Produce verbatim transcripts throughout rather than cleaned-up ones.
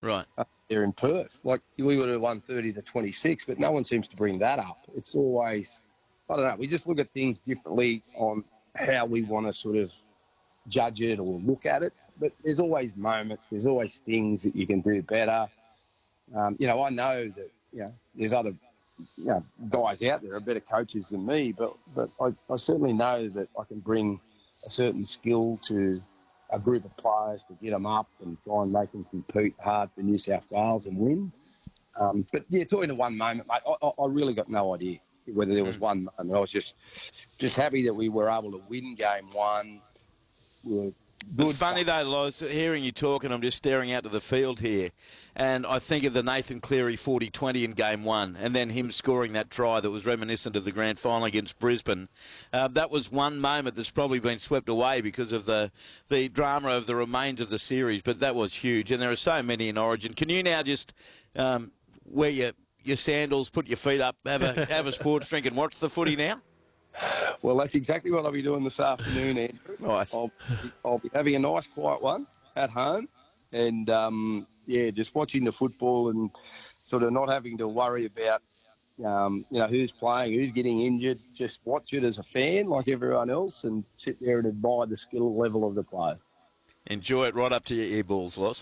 Right. Up there in Perth. Like, we would have won thirty to twenty-six, but no one seems to bring that up. It's always, I don't know, we just look at things differently on how we want to sort of judge it or look at it. But there's always moments, there's always things that you can do better. Um, you know, I know that, you know, there's other you know, guys out there are better coaches than me, but, but I, I certainly know that I can bring a certain skill to a group of players to get them up and try and make them compete hard for New South Wales and win. Um, but, yeah, talking to one moment, mate, I, I really got no idea whether there was one moment. I was just just happy that we were able to win game one. We were good. It's funny, though, Loz, hearing you talk, and I'm just staring out to the field here, and I think of the Nathan Cleary forty twenty in game one, and then him scoring that try that was reminiscent of the grand final against Brisbane. Uh, that was one moment that's probably been swept away because of the, the drama of the remains of the series, but that was huge, and there are so many in Origin. Can you now just um, wear your, your sandals, put your feet up, have a, have a sports drink and watch the footy now? Well, that's exactly what I'll be doing this afternoon, Andrew. Nice. I'll, I'll be having a nice, quiet one at home and, um, yeah, just watching the football and sort of not having to worry about, um, you know, who's playing, who's getting injured. Just watch it as a fan like everyone else and sit there and admire the skill level of the player. Enjoy it right up to your earballs, Loz.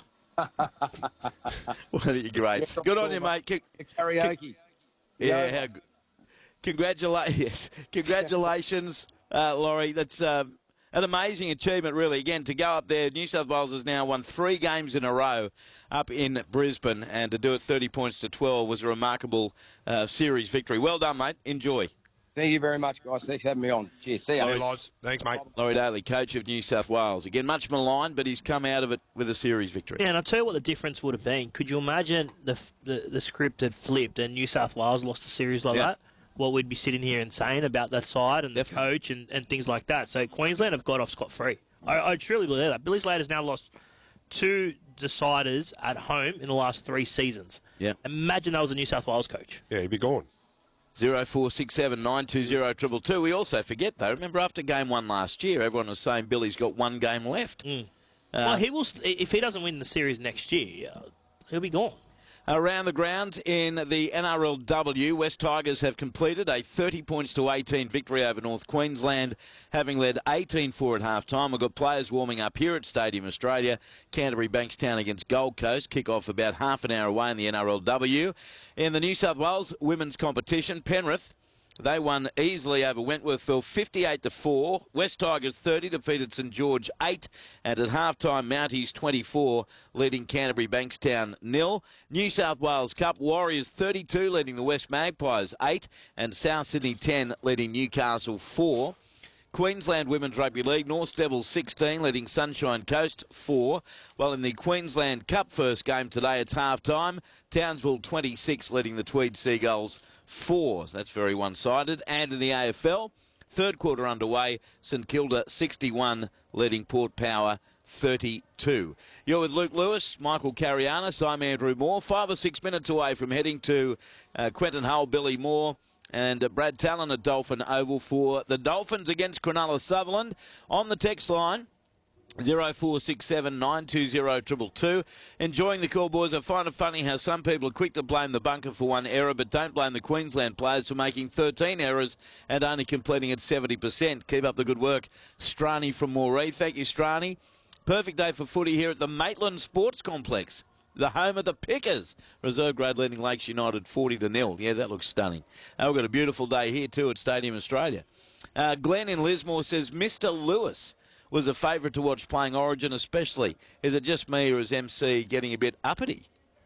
Well, you're great. Good on you, mate. Con- Karaoke. Yeah, how good. Congratulations, yes. Congratulations, uh, Laurie. That's um, an amazing achievement, really. Again, to go up there, New South Wales has now won three games in a row up in Brisbane, and to do it thirty points to twelve was a remarkable uh, series victory. Well done, mate. Enjoy. Thank you very much, guys. Thanks for having me on. Cheers. See you. Hey, Loz. Thanks, mate. Laurie Daly, coach of New South Wales. Again, much maligned, but he's come out of it with a series victory. Yeah, and I'll tell you what the difference would have been. Could you imagine the the, the script had flipped and New South Wales lost a series like Yeah. that? What we'd be sitting here and saying about that side and Definitely. the coach and, and things like that. So Queensland have got off scot-free. I, I truly believe that. Billy Slater's now lost two deciders at home in the last three seasons. Yeah. Imagine that was a New South Wales coach. Yeah, he'd be gone. Zero four six seven nine two zero triple two. We also forget, though, remember after game one last year, everyone was saying Billy's got one game left. Mm. Uh, well, he will. St- if he doesn't win the series next year, uh, he'll be gone. Around the ground in the N R L W, West Tigers have completed a thirty points to eighteen victory over North Queensland, having led eighteen four at half-time. We've got players warming up here at Stadium Australia. Canterbury Bankstown against Gold Coast. Kick-off about half an hour away in the N R L W. In the New South Wales women's competition, Penrith, they won easily over Wentworthville fifty-eight to four. West Tigers thirty defeated St George eight, and at half-time Mounties twenty-four leading Canterbury Bankstown nil. New South Wales Cup, Warriors thirty-two leading the West Magpies eight, and South Sydney ten leading Newcastle four. Queensland Women's Rugby League, North Devils sixteen leading Sunshine Coast four. While in the Queensland Cup first game today, it's half-time. Townsville twenty-six leading the Tweed Seagulls four. That's very one-sided. And in the A F L, third quarter underway, St Kilda sixty-one leading Port Power thirty-two. You're with Luke Lewis, Michael Carianis. I'm Andrew Moore. Five or six minutes away from heading to uh, Quentin Hull, Billy Moore and uh, Brad Talon at Dolphin Oval for the Dolphins against Cronulla Sutherland. On the text line, zero four six seven nine two zero two two. Enjoying the call, boys. I find it funny how some people are quick to blame the bunker for one error, but don't blame the Queensland players for making thirteen errors and only completing at seventy percent. Keep up the good work. Strani from Moree. Thank you, Strani. Perfect day for footy here at the Maitland Sports Complex, the home of the Pickers. Reserve grade leading Lakes United forty to nil. Yeah, that looks stunning. Uh, we've got a beautiful day here too at Stadium Australia. Uh, Glenn in Lismore says, Mister Lewis was a favourite to watch playing Origin especially. Is it just me or is M C getting a bit uppity?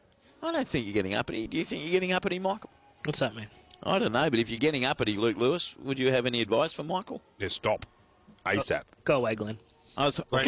I don't think you're getting uppity. Do you think you're getting uppity, Michael? What's that mean? I don't know, but if you're getting uppity, Luke Lewis, would you have any advice for Michael? Yeah, stop. ASAP. Go away, Glenn. I was, Glenn.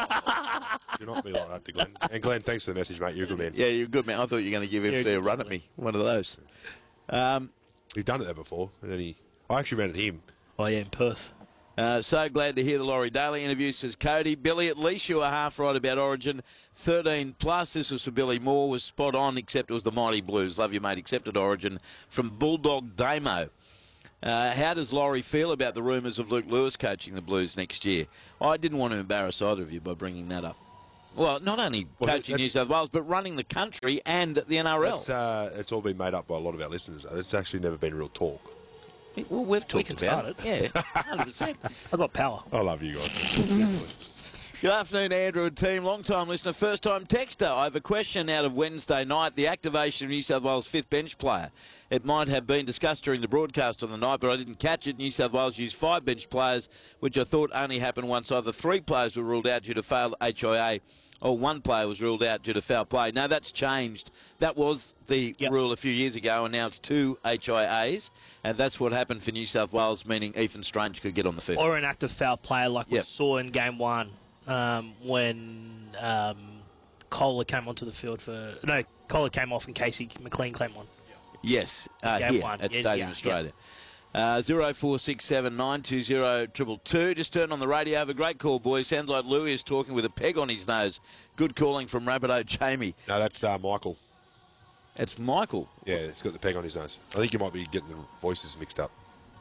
oh, Do not be like that to Glenn. And Glenn, thanks for the message, mate. You're a good man. yeah, you're a good man. I thought you were going to give M C Yeah, a run at me. One of those. Um, He's done it there before. And then he, I actually ran at him. Oh, yeah, in Perth. Uh, so glad to hear the Laurie Daly interview, says Cody. Billy, at least you were half right about Origin. thirteen plus, this was for Billy Moore, was spot on, except it was the Mighty Blues. Love you, mate. Accepted Origin from Bulldog Damo. Uh, how does Laurie feel about the rumours of Luke Lewis coaching the Blues next year? I didn't want to embarrass either of you by bringing that up. Well, not only Well, coaching New that's- South Wales, but running the country and the N R L. It's, uh, it's all been made up by a lot of our listeners. It's actually never been real talk. Well, we've talked can about start it. Yeah, one hundred percent. I've got power. I love you guys. Good afternoon, Andrew and team. Long-time listener, first-time texter. I have a question out of Wednesday night. The activation of New South Wales' fifth bench player. It might have been discussed during the broadcast on the night, but I didn't catch it. New South Wales used five bench players, which I thought only happened once either three players were ruled out due to failed H I A or one player was ruled out due to foul play. Now, that's changed. That was the Yep. rule a few years ago, and now it's two H I As, and that's what happened for New South Wales, meaning Ethan Strange could get on the field. Or an active foul player like Yep. we saw in game one um, when um, Kohler came onto the field for... No, Kohler came off and Casey McLean came on. Yes, uh, Game here one. at Yeah, Stadium yeah, Australia. Uh, zero four six seven nine two zero two two. Just turn on the radio. Have a great call, boys. Sounds like Louis is talking with a peg on his nose. Good calling from Rabbitoh Jamie. No, that's uh, Michael. It's Michael. Yeah, he's got the peg on his nose. I think you might be getting the voices mixed up.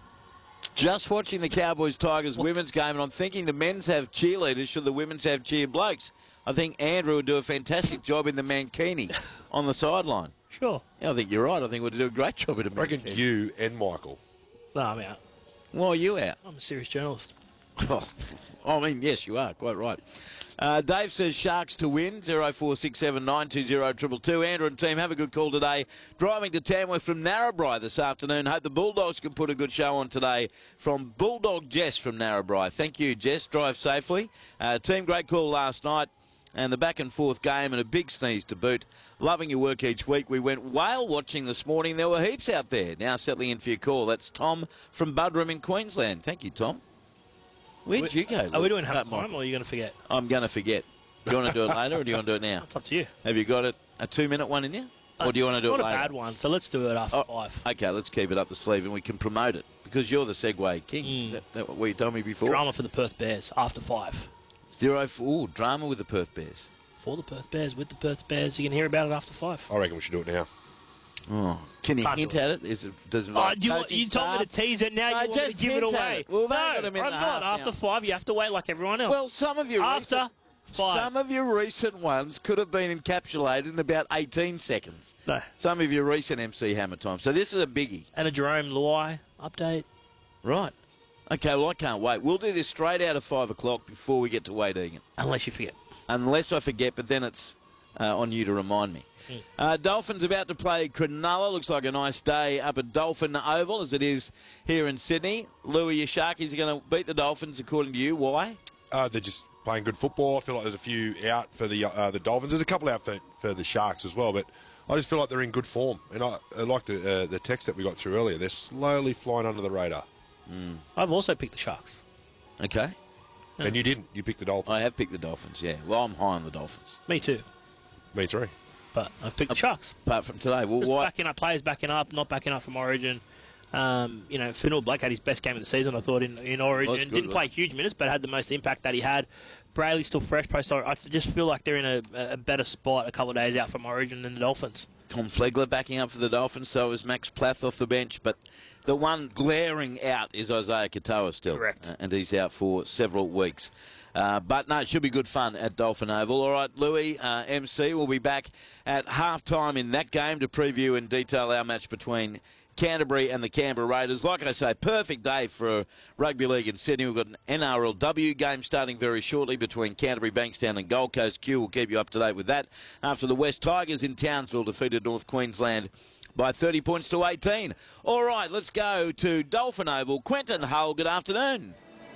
Just watching the Cowboys-Tigers women's game, and I'm thinking the men's have cheerleaders, should the women's have cheer blokes? I think Andrew would do a fantastic job in the mankini on the sideline. Sure. Yeah, I think you're right. I think we'd do a great job in the I reckon mankini. you and Michael. No, I'm out. Why are you out? I'm a serious journalist. Oh, I mean, yes, you are. Quite right. Uh, Dave says Sharks to win, zero four six seven nine two zero two two. Andrew and team, have a good call today. Driving to Tamworth from Narrabri this afternoon. Hope the Bulldogs can put a good show on today from Bulldog Jess from Narrabri. Thank you, Jess. Drive safely. Uh, team, great call last night. And the back and forth game and a big sneeze to boot. Loving your work each week. We went whale watching this morning. There were heaps out there. Now settling in for your call. That's Tom from Buderim in Queensland. Thank you, Tom. Where'd you go? Are we doing half That time might- or are you going to forget? I'm going to forget. Do you want to do it later or do you want to do it now? It's up to you. Have you got it a two-minute one in you? Or do you want to do Not it a later? bad one, so let's do it after Oh, five. okay, let's keep it up the sleeve and we can promote it because you're the Segway king. Mm. That, that what you told me before. Drama for the Perth Bears after five. Zero four. Ooh, drama with the Perth Bears. For the Perth Bears, with the Perth Bears. You can hear about it after five. I reckon we should do it now. Oh, can you Can't hint do it. at it? Is it does it Oh, like do you, coaching you told me to staff? tease it. Now No, you want me just to give it hint at away. it. Well, we've no, only got a minute I'm and a not. half After now. five, you have to wait like everyone else. Well, some of your after recent, five. some of your recent ones could have been encapsulated in about eighteen seconds. No. Some of your recent M C Hammer time. So this is a biggie. And a Jerome Luai update. Right. Okay, well, I can't wait. We'll do this straight out of five o'clock before we get to Wade Egan. Unless you forget. Unless I forget, but then it's uh, on you to remind me. Mm. Uh, Dolphins about to play Cronulla. Looks like a nice day up at Dolphin Oval, as it is here in Sydney. Louis, your Sharkies are going to beat the Dolphins, according to you. Why? Uh, they're just playing good football. I feel like there's a few out for the uh, the Dolphins. There's a couple out for, for the Sharks as well, but I just feel like they're in good form. And I, I like the uh, the text that we got through earlier. They're slowly flying under the radar. Mm. I've also picked the Sharks. Okay. And you didn't. You picked the Dolphins. I have picked the Dolphins, yeah. Well, I'm high on the Dolphins. Me too. Me three. But I've picked the Sharks. Apart from today. Well, Just why? backing up players, backing up, not backing up from Origin. Um, you know, Fanua Blake had his best game of the season, I thought, in, in Origin. Well, that's good, Didn't play right? huge minutes, but had the most impact that he had. Brayley's still fresh post. I just feel like they're in a, a better spot a couple of days out from Origin than the Dolphins. Tom Flegler backing up for the Dolphins, so is Max Plath off the bench. But the one glaring out is Isaiah Katoa still. Correct. Uh, and he's out for several weeks. Uh, but, no, it should be good fun at Dolphin Oval. All right, Louis, uh, M C, will be back at half-time in that game to preview in detail our match between Canterbury and the Canberra Raiders. Like I say, perfect day for rugby league in Sydney. We've got an N R L W game starting very shortly between Canterbury, Bankstown and Gold Coast. Q will keep you up to date with that after the West Tigers in Townsville defeated North Queensland by thirty points to eighteen. All right, let's go to Dolphin Oval. Quentin Hull, good afternoon.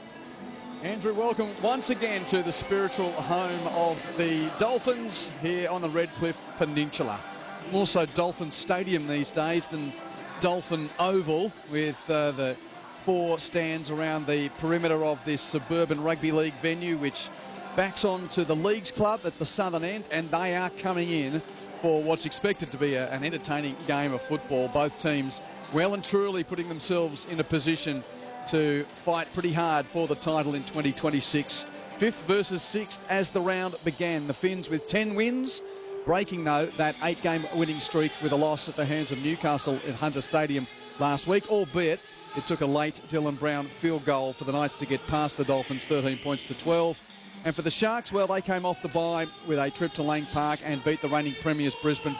Andrew, welcome once again to the spiritual home of the Dolphins here on the Redcliffe Peninsula. More so Dolphin Stadium these days than Dolphin Oval, with uh, the four stands around the perimeter of this suburban rugby league venue, which backs on to the Leagues Club at the southern end, and they are coming in for what's expected to be a, an entertaining game of football. Both teams well and truly putting themselves in a position to fight pretty hard for the title in twenty twenty-six. Fifth versus sixth as the round began. The Finns with ten wins, breaking, though, that eight-game winning streak with a loss at the hands of Newcastle at Hunter Stadium last week, albeit it took a late Dylan Brown field goal for the Knights to get past the Dolphins, thirteen points to twelve. And for the Sharks, well, they came off the bye with a trip to Lang Park and beat the reigning premiers Brisbane